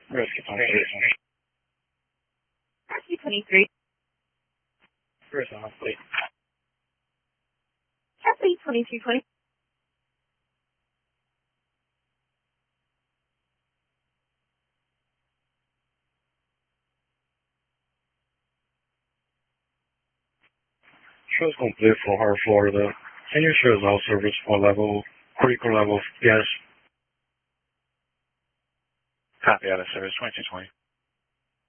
Rescue 23. Rescue 23. First on fleet. Rescue 2220. Shows complete for Harbor, Florida. Can you show us all service for level, critical level gas? Copy out of service 2220.